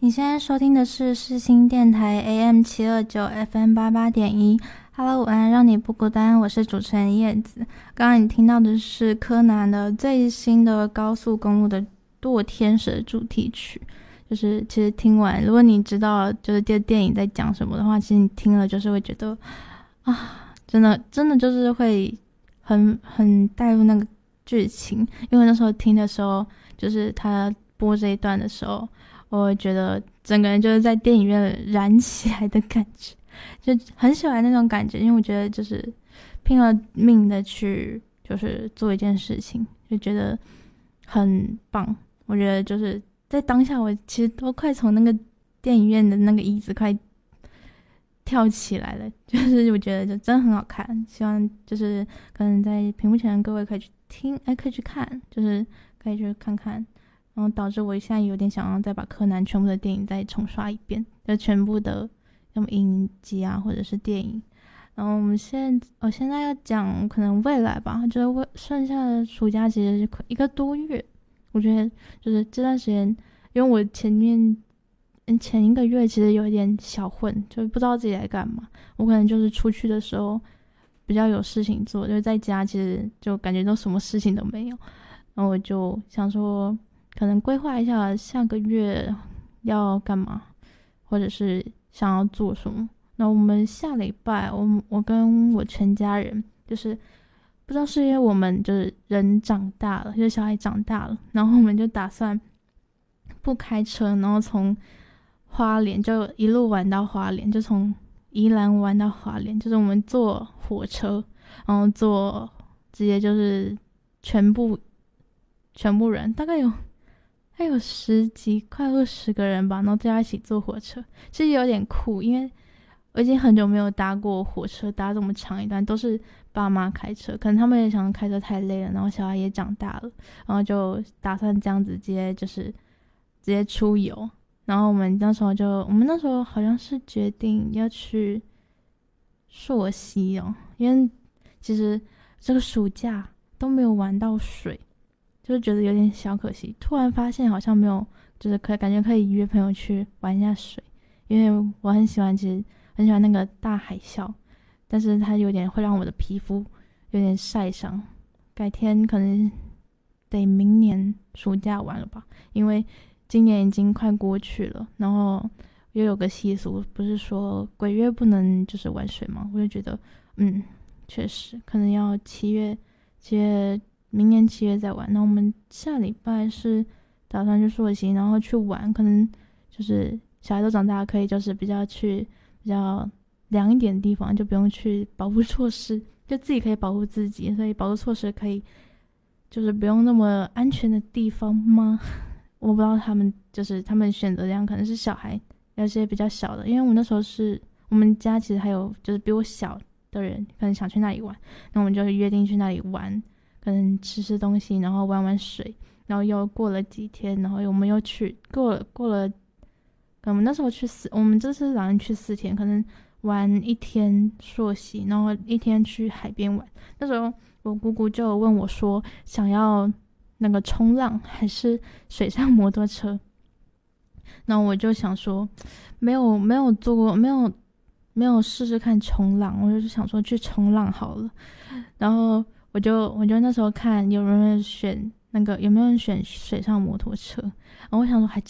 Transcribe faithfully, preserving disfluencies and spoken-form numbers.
你现在收听的是世新电台 A M 七二九 F M 八八点一。Hello， 午安，让你不孤单，我是主持人叶子。刚刚你听到的是柯南的最新的高速公路的堕天使的主题曲。就是其实听完，如果你知道就是这电影在讲什么的话，其实你听了就是会觉得啊，真的真的就是会很很带入那个剧情。因为那时候听的时候，就是他播这一段的时候，我会觉得整个人就是在电影院燃起来的感觉，就很喜欢那种感觉。因为我觉得就是拼了命的去就是做一件事情，就觉得很棒。我觉得就是在当下，我其实都快从那个电影院的那个椅子快跳起来了，就是我觉得就真的很好看。希望就是可能在屏幕前的各位可以去听，哎，可以去看，就是可以去看看。然后导致我现在有点想要再把柯南全部的电影再重刷一遍，就全部的什么影集啊或者是电影。然后我们现在我现在要讲可能未来吧，就是未剩下的暑假其实是一个多月。我觉得就是这段时间，因为我前面前一个月其实有一点小混，就不知道自己在干嘛。我可能就是出去的时候比较有事情做，就是在家其实就感觉都什么事情都没有。然后我就想说可能规划一下下个月要干嘛，或者是想要做什么。那我们下礼拜我我跟我全家人就是不知道是因为我们就是人长大了，就是小孩长大了，然后我们就打算不开车，然后从花莲就一路玩到花莲，就从宜兰玩到花莲，就是我们坐火车，然后坐直接就是全部全部人大概有还有十几快二十个人吧，然后大家一起坐火车，其实有点酷。因为我已经很久没有搭过火车，搭这么长一段都是爸妈开车，可能他们也想开车太累了，然后小孩也长大了，然后就打算这样子直接就是直接出游。然后我们那时候就我们那时候好像是决定要去溯溪哦，因为其实这个暑假都没有玩到水，就是觉得有点小可惜。突然发现好像没有，就是可以感觉可以约朋友去玩一下水。因为我很喜欢，其实很喜欢那个大海啸，但是它有点会让我的皮肤有点晒伤。改天可能得明年暑假玩了吧，因为今年已经快过去了。然后又有个习俗，不是说鬼月不能就是玩水吗？我就觉得嗯，确实可能要七月七月明年七月再玩。那我们下礼拜是打算去溯溪，然后去玩，可能就是小孩都长大，可以就是比较去比较凉一点的地方，就不用去保护措施，就自己可以保护自己，所以保护措施可以就是不用那么安全的地方吗？我不知道他们就是他们选择这样，可能是小孩有些比较小的。因为我那时候是我们家其实还有就是比我小的人可能想去那里玩，那我们就约定去那里玩，可能吃吃东西，然后玩玩水。然后又过了几天，然后我们又去过了过了我们那时候去四我们这次打算去四天，可能玩一天溯溪，然后一天去海边玩。那时候我姑姑就问我说想要那个冲浪还是水上摩托车。然后我就想说没有没有做过没有没有试试看冲浪，我就想说去冲浪好了。然后我就我就那时候看有人选那个有没有人选水上摩托车，然后我想说还